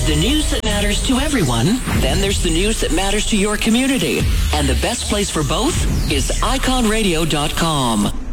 There's the news that matters to everyone. Then there's the news that matters to your community. And the best place for both is iconradio.com.